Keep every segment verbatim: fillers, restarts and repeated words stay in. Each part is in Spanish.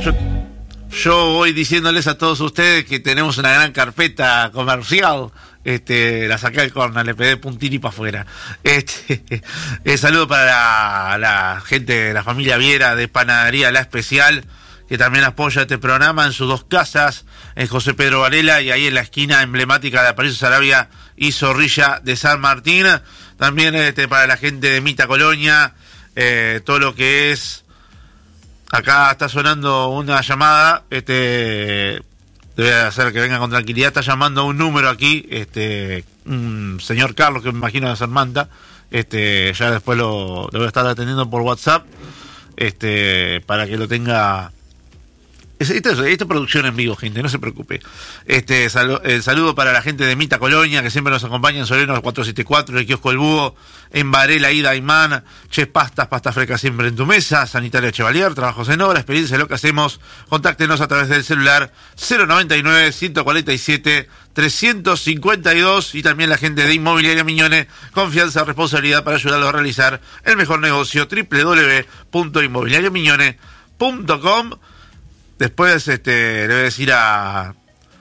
yo, yo voy diciéndoles a todos ustedes que tenemos una gran carpeta comercial. Este, la saqué al corner, le pegué puntín y para afuera. Este, eh, saludo para la, la gente de la familia Viera de Panadería La Especial, que también apoya este programa en sus dos casas, en José Pedro Varela y ahí en la esquina emblemática de Aparicio Saravia y Zorrilla de San Martín. También este, para la gente de Mita Colonia, eh, todo lo que es... Acá está sonando una llamada, este... Debe hacer que venga con tranquilidad. Está llamando a un número aquí, este, un señor Carlos, que me imagino de ser Manta. Este, ya después lo, lo voy a estar atendiendo por WhatsApp, este, para que lo tenga. Esta es, es producción en vivo, gente, no se preocupe. Este, sal, el saludo para la gente de Mita Colonia, que siempre nos acompaña en Soleno cuatrocientos setenta y cuatro, el kiosco El Búho, en Varela, Ida, Imán, Che Pastas, pasta fresca siempre en tu mesa, Sanitaria Chevalier, trabajos en obra, experiencia en lo que hacemos. Contáctenos a través del celular cero noventa y nueve, ciento cuarenta y siete, trescientos cincuenta y dos, y también la gente de Inmobiliaria Miñone, confianza, responsabilidad para ayudarlos a realizar el mejor negocio, doble u doble u doble u punto inmobiliario miñone punto com. Después este, le voy a decir a,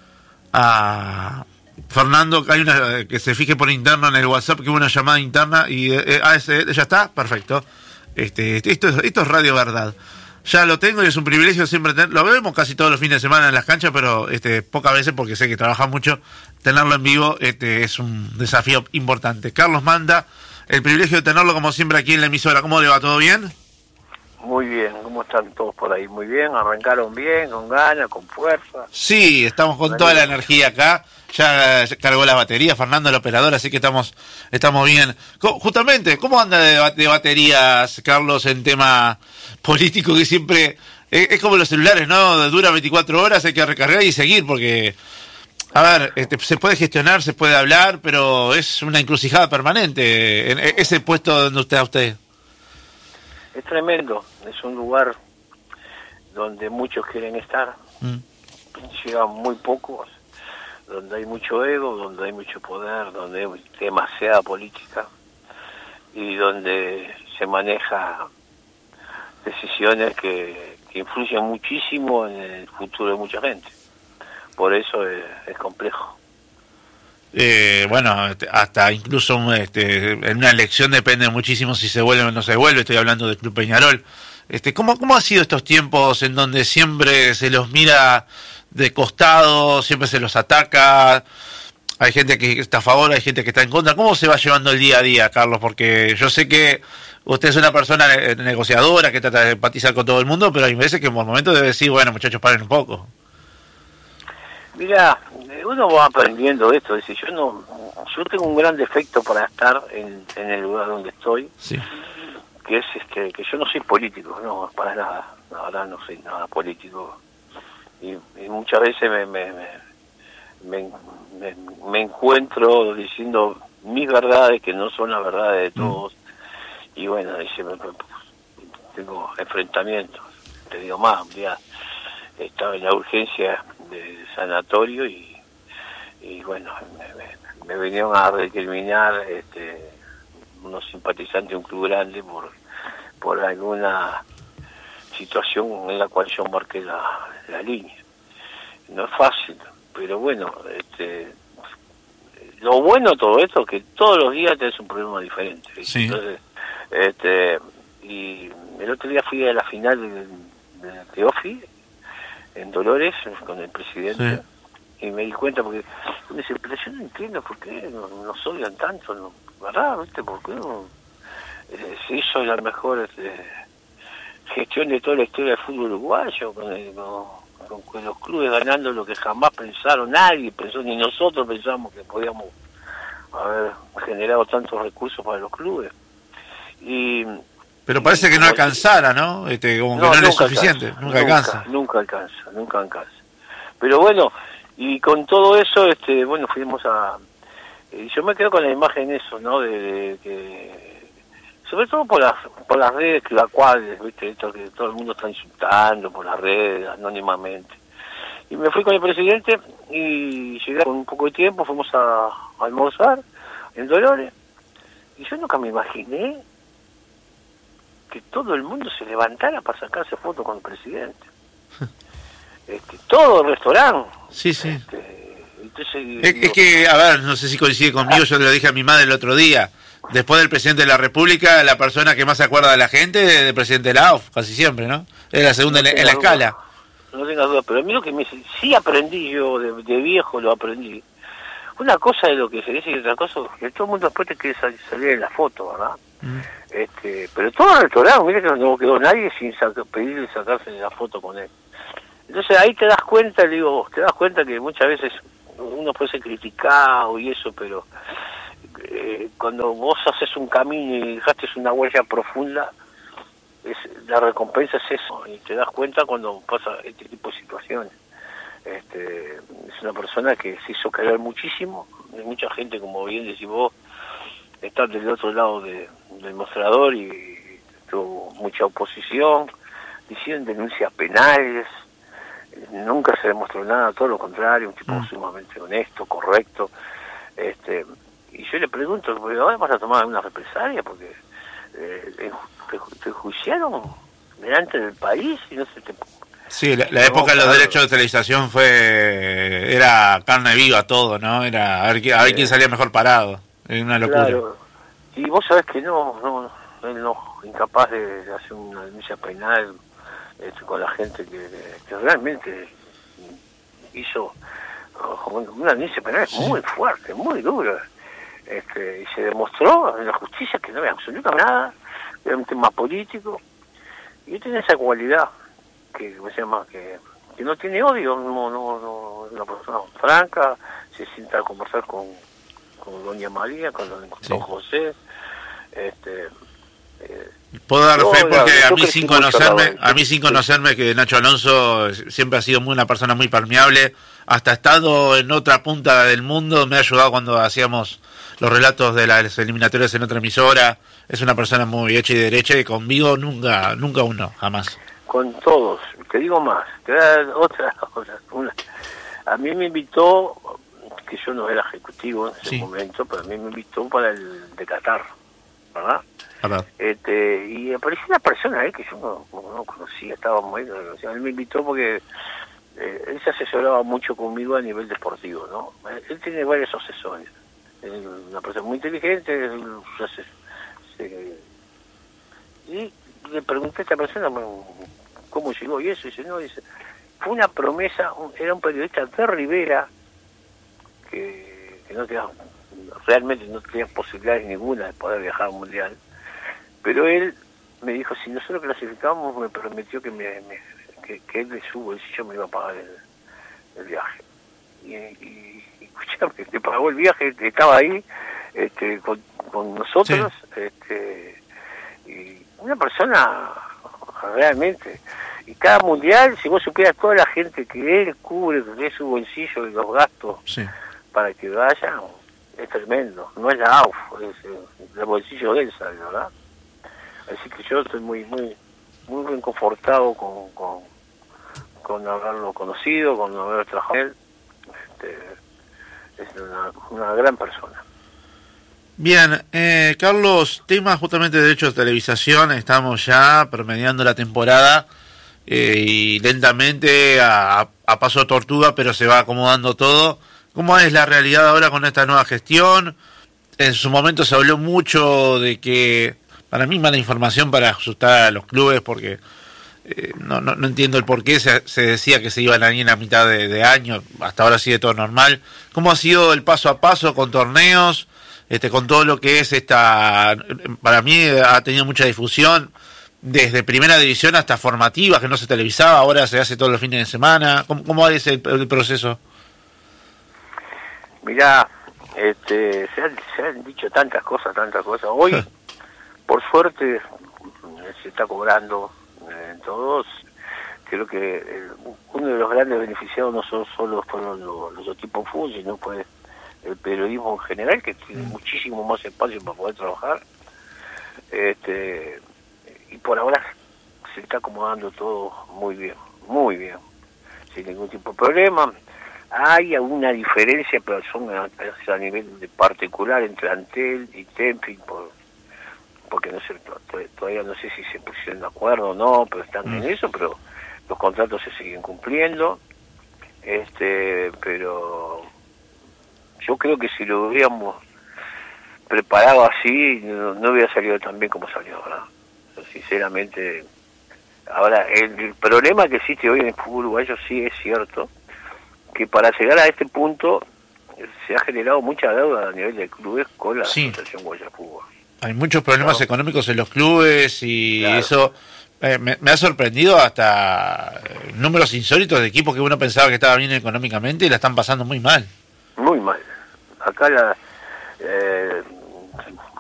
a Fernando que hay una que se fije por interno en el WhatsApp, que hubo una llamada interna y eh, ah, ese, ya está, perfecto. Este, esto, es, esto es Radio Verdad. Ya lo tengo y es un privilegio siempre tener, lo vemos casi todos los fines de semana en las canchas, pero este, pocas veces porque sé que trabaja mucho. Tenerlo en vivo este, es un desafío importante. Carlos Manda, el privilegio de tenerlo como siempre aquí en la emisora. ¿Cómo le va? ¿Todo bien? Muy bien, ¿cómo están todos por ahí? Muy bien, arrancaron bien, con ganas, con fuerza. Sí, estamos con toda la energía acá. Ya, ya cargó la batería, Fernando el operador, así que estamos estamos bien. Co- justamente, ¿cómo anda de, ba- de baterías, Carlos, en tema político, que siempre es, es como los celulares, ¿no? Dura veinticuatro horas, hay que recargar y seguir, porque, a ver, este, se puede gestionar, se puede hablar, pero es una encrucijada permanente en, en ese puesto donde usted está usted. Es tremendo, es un lugar donde muchos quieren estar, mm. llegan muy pocos, donde hay mucho ego, donde hay mucho poder, donde hay demasiada política y donde se maneja decisiones que, que influyen muchísimo en el futuro de mucha gente. Por eso es, es complejo. Eh, bueno, hasta incluso este, en una elección depende muchísimo si se vuelve o no se vuelve. Estoy hablando del Club Peñarol. Este, ¿cómo, ¿Cómo ha sido estos tiempos en donde siempre se los mira de costado, siempre se los ataca? Hay gente que está a favor, hay gente que está en contra. ¿Cómo se va llevando el día a día, Carlos? Porque yo sé que usted es una persona negociadora que trata de empatizar con todo el mundo, pero hay veces que por momentos debe decir, bueno, muchachos, paren un poco. Mira, uno va aprendiendo esto, es decir, yo no, yo tengo un gran defecto para estar en, en el lugar donde estoy, sí. que es este, que yo no soy político, no, para nada, la verdad no soy nada político, y, y muchas veces me me, me, me, me, me encuentro diciendo mis verdades que no son las verdades de todos, mm. y bueno, dice, tengo enfrentamientos, te digo más, un día estaba en la urgencia de sanatorio y, y bueno, me, me, me vinieron a recriminar este, unos simpatizantes de un club grande por, por alguna situación en la cual yo marqué la, la línea. No es fácil, pero bueno, este, lo bueno de todo esto es que todos los días tenés un problema diferente. Sí. Entonces, este, y el otro día fui a la final de, de Teofi en Dolores con el presidente, sí. Y me di cuenta porque me dice, pero yo no entiendo por qué nos, nos odian tanto, ¿no? ¿Verdad? ¿Viste? ¿Por qué no? Eh, se hizo la mejor este, gestión de toda la historia del fútbol uruguayo, con, el, con, con, con los clubes ganando lo que jamás pensaron, nadie pensó, ni nosotros pensamos que podíamos haber generado tantos recursos para los clubes. Y pero parece que no alcanzara, ¿no? Este, como que no, no es suficiente, alcanza, nunca alcanza. Nunca alcanza, nunca alcanza. Pero bueno, y con todo eso, este, bueno, fuimos a... Eh, yo me quedo con la imagen eso, ¿no? De, de que... Sobre todo por las, por las redes, la cual, ¿viste? Esto que todo el mundo está insultando por las redes, anónimamente. Y me fui con el presidente y llegué con un poco de tiempo, fuimos a, a almorzar en Dolores. Y yo nunca me imaginé que todo el mundo se levantara para sacarse fotos con el presidente. este, todo el restaurante. Sí, sí. Este, entonces, es, digo, es que, a ver, no sé si coincide conmigo, yo le lo dije a mi madre el otro día. Después del presidente de la República, la persona que más se acuerda de la gente es el presidente de la A U F, casi siempre, ¿no? Es la segunda no en, en la duda, escala. No tengas duda, pero a mí lo que me sí aprendí yo, de, de viejo lo aprendí. Una cosa es lo que se dice y otra cosa, que todo el mundo después te quiere salir, salir en la foto, ¿verdad? Mm. Este, pero todo el restaurante, mira que no quedó nadie sin saca, pedirle sacarse la foto con él. Entonces ahí te das cuenta, digo, te das cuenta que muchas veces uno puede ser criticado y eso, pero eh, cuando vos haces un camino y dejaste una huella profunda, es, la recompensa es eso, y te das cuenta cuando pasa este tipo de situaciones. Este, es una persona que se hizo querer muchísimo, hay mucha gente, como bien decís vos, está del otro lado de, del mostrador y tuvo mucha oposición, hicieron denuncias penales, nunca se demostró nada, todo lo contrario, un tipo mm. sumamente honesto, correcto. Este, y yo le pregunto, ¿ahora vas a tomar una represalia? Porque eh, te, te juiciaron delante del país y no se te... Sí, la, la época de los derechos de televisación fue, era carne viva todo, ¿no? Era a ver, a ver quién salía mejor parado, era una locura. Claro. Y vos sabés que no, no, él no, incapaz de hacer una denuncia penal este, con la gente que, que realmente hizo una denuncia penal sí. muy fuerte, muy dura. Este, y se demostró en la justicia que no había absolutamente nada, era un tema político, y tiene esa cualidad que se llama que, que no tiene odio, no, no, no, es una persona franca, se sienta a conversar con, con doña María, con don, sí. don José, este eh, puedo dar fe porque a mí sin conocerme, a mí sin conocerme que Nacho Alonso siempre ha sido muy una persona muy permeable, hasta estado en otra punta del mundo me ha ayudado cuando hacíamos los relatos de las eliminatorias en otra emisora, es una persona muy hecha y derecha y conmigo nunca, nunca uno, jamás. Con todos, te digo más, te voy a dar otra, otra una. A mí me invitó, que yo no era ejecutivo en ese sí. momento, pero a mí me invitó para el de Qatar, ¿verdad? ¿verdad? Este, y apareció una persona ahí que yo no, no conocía, estaba muy... O sea, él me invitó porque eh, él se asesoraba mucho conmigo a nivel deportivo, ¿no? Él tiene varios asesores, es una persona muy inteligente, él, se, se, y le pregunté a esta persona cómo llegó y eso, y dice, no, dice, fue una promesa, un, era un periodista de Rivera que, que no tenía, realmente no tenía posibilidades ninguna de poder viajar al mundial, pero él me dijo, si nosotros clasificamos, me prometió que, me, me, que, que él de su bolsillo me iba a pagar el, el viaje. Y, y, y escuchame, le pagó el viaje, estaba ahí este, con, con nosotros, sí. este, y una persona realmente, y cada mundial, si vos supieras toda la gente que él cubre de su bolsillo y los gastos sí. para que vayan, es tremendo, no es la A U F, es el bolsillo de él, ¿sabes? ¿Verdad? Así que yo estoy muy muy muy reconfortado con, con, con haberlo conocido, con haber trabajado con él, este, es una, una gran persona. Bien, eh, Carlos, tema justamente de derechos de televisación, estamos ya promediando la temporada eh, y lentamente a, a paso de tortuga, pero se va acomodando todo. ¿Cómo es la realidad ahora con esta nueva gestión? En su momento se habló mucho de que, para mí, mala información para asustar a los clubes, porque eh, no, no, no entiendo el por qué se, se decía que se iban ahí en la mitad de, de año, hasta ahora sigue todo normal. ¿Cómo ha sido el paso a paso con torneos? Este, con todo lo que es esta, para mí ha tenido mucha difusión, desde primera división hasta formativa, que no se televisaba, ahora se hace todos los fines de semana. ¿Cómo, cómo es el, el proceso? Mirá, este, se han, se han dicho tantas cosas, tantas cosas. Hoy, por suerte, se está cobrando en todos. Creo que el, uno de los grandes beneficiados no son solo fueron los, los equipos fútbol, sino pues el periodismo en general, que tiene muchísimo más espacio para poder trabajar, este y por ahora se está acomodando todo muy bien, muy bien, sin ningún tipo de problema. Hay alguna diferencia, pero son a, a nivel de particular entre Antel y Tempi, por, porque no sé, todavía no sé si se pusieron de acuerdo o no, pero están mm. en eso, pero los contratos se siguen cumpliendo, este pero yo creo que si lo hubiéramos preparado así, no, no hubiera salido tan bien como salió, ¿verdad? Sinceramente, ahora, el, el problema que existe hoy en el fútbol uruguayo sí es cierto, que para llegar a este punto se ha generado mucha deuda a nivel de clubes con la Sí. Asociación Uruguaya de Fútbol. Hay muchos problemas Claro. económicos en los clubes y Claro. eso eh, me, me ha sorprendido hasta eh, números insólitos de equipos que uno pensaba que estaban bien económicamente y la están pasando muy mal. Muy mal. Acá la, eh,